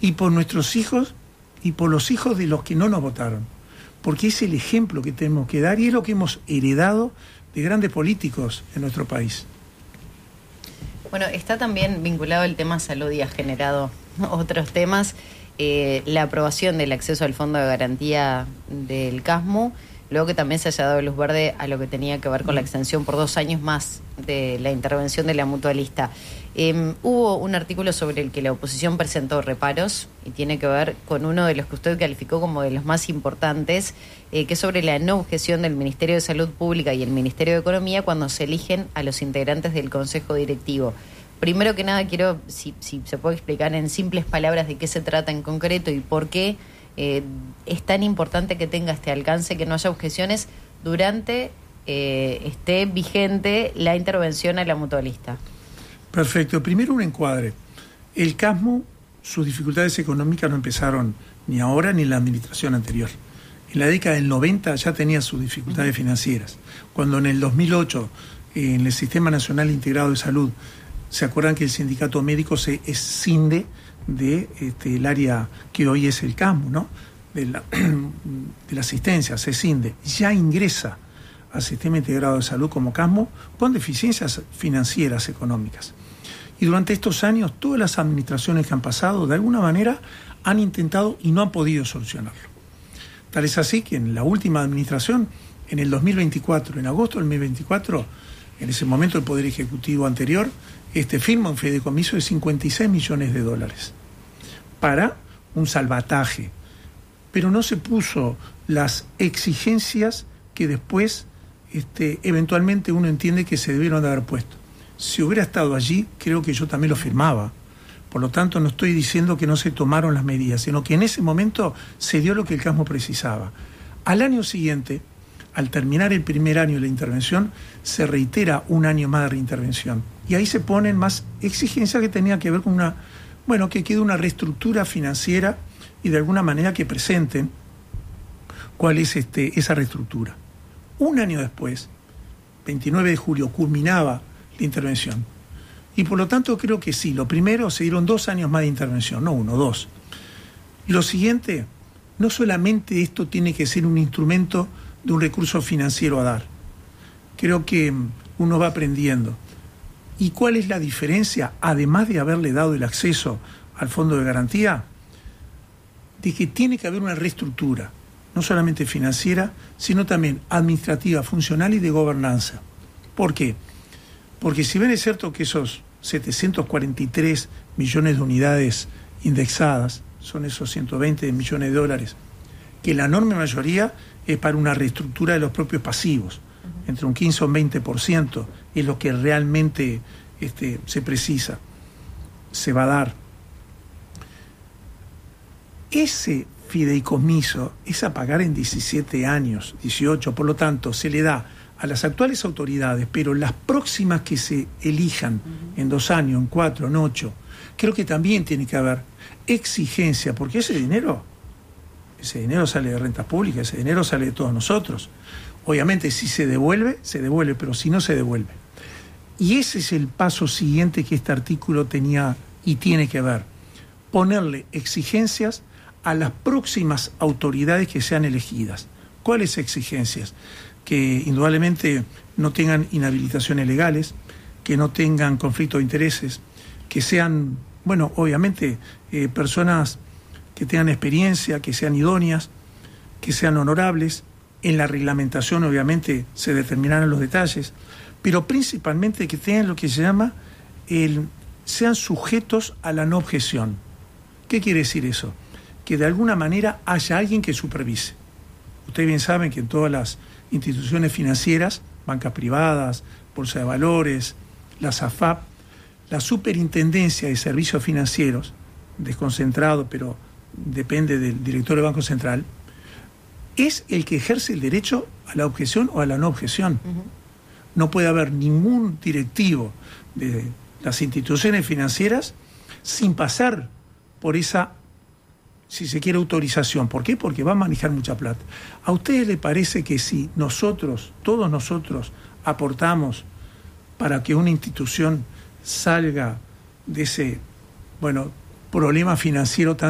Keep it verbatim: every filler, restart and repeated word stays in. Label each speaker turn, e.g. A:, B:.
A: y por nuestros hijos y por los hijos de los que no nos votaron, porque es el ejemplo que tenemos que dar y es lo que hemos heredado de grandes políticos en nuestro país.
B: Bueno, está también vinculado el tema salud y ha generado otros temas. Eh, la aprobación del acceso al Fondo de Garantía del CASMU, luego que también se haya dado luz verde a lo que tenía que ver con la extensión por dos años más de la intervención de la mutualista. Eh, hubo un artículo sobre el que la oposición presentó reparos y tiene que ver con uno de los que usted calificó como de los más importantes, eh, que es sobre la no objeción del Ministerio de Salud Pública y el Ministerio de Economía cuando se eligen a los integrantes del Consejo Directivo. Primero que nada, quiero, si, si se puede explicar en simples palabras de qué se trata en concreto y por qué eh, es tan importante que tenga este alcance, que no haya objeciones durante eh, esté vigente la intervención a la mutualista.
A: Perfecto. Primero un encuadre. El CASMU, sus dificultades económicas no empezaron ni ahora ni en la administración anterior. En la década del noventa ya tenía sus dificultades financieras. Cuando en el dos mil ocho, en el Sistema Nacional Integrado de Salud, ¿se acuerdan que el sindicato médico se escinde de este, el área que hoy es el CASMU, ¿no? de, la, de la asistencia, se escinde, ya ingresa al Sistema Integrado de Salud como CASMU con deficiencias financieras económicas. Y durante estos años, todas las administraciones que han pasado, de alguna manera, han intentado y no han podido solucionarlo. Tal es así que en la última administración, en el dos mil veinticuatro, en agosto del dos mil veinticuatro, en ese momento el Poder Ejecutivo anterior, este firma un fideicomiso de cincuenta y seis millones de dólares para un salvataje, pero no se puso las exigencias que después este, eventualmente uno entiende que se debieron de haber puesto. Si hubiera estado allí, creo que yo también lo firmaba. Por lo tanto, no estoy diciendo que no se tomaron las medidas, sino que en ese momento se dio lo que el CASMU precisaba. Al año siguiente, al terminar el primer año de la intervención, se reitera un año más de reintervención. Y ahí se ponen más exigencias que tenían que ver con una, bueno, que quede una reestructura financiera y de alguna manera que presenten cuál es este, esa reestructura. Un año después, veintinueve de julio, culminaba la intervención. Y por lo tanto creo que sí, lo primero, se dieron dos años más de intervención, no uno, dos. Y lo siguiente, no solamente esto tiene que ser un instrumento de un recurso financiero a dar. Creo que uno va aprendiendo. ¿Y cuál es la diferencia, además de haberle dado el acceso al Fondo de Garantía? De que tiene que haber una reestructura, no solamente financiera, sino también administrativa, funcional y de gobernanza. ¿Por qué? Porque si bien es cierto que esos setecientos cuarenta y tres millones de unidades indexadas, son esos ciento veinte millones de dólares, que la enorme mayoría es para una reestructura de los propios pasivos, uh-huh. entre un quince o un veinte por ciento es lo que realmente este, se precisa, se va a dar. Ese fideicomiso es a pagar en diecisiete años, dieciocho, por lo tanto se le da a las actuales autoridades, pero las próximas que se elijan uh-huh. en dos años, en cuatro, en ocho, creo que también tiene que haber exigencia, porque ese dinero, ese dinero sale de rentas públicas, ese dinero sale de todos nosotros. Obviamente si se devuelve, se devuelve, pero si no se devuelve. Y ese es el paso siguiente que este artículo tenía y tiene que ver. Ponerle exigencias a las próximas autoridades que sean elegidas. ¿Cuáles exigencias? Que indudablemente no tengan inhabilitaciones legales, que no tengan conflicto de intereses, que sean, bueno, obviamente, eh, personas que tengan experiencia, que sean idóneas, que sean honorables. En la reglamentación, obviamente, se determinarán los detalles, pero principalmente que tengan lo que se llama, el, sean sujetos a la no objeción. ¿Qué quiere decir eso? Que de alguna manera haya alguien que supervise. Ustedes bien saben que en todas las instituciones financieras, bancas privadas, bolsa de valores, las A F A P, la Superintendencia de Servicios Financieros, desconcentrado, pero depende del director del Banco Central, es el que ejerce el derecho a la objeción o a la no objeción. Uh-huh. No puede haber ningún directivo de las instituciones financieras sin pasar por esa, si se quiere, autorización. ¿Por qué? Porque va a manejar mucha plata. ¿A ustedes les parece que si nosotros, todos nosotros, aportamos para que una institución salga de ese, bueno, problema financiero tan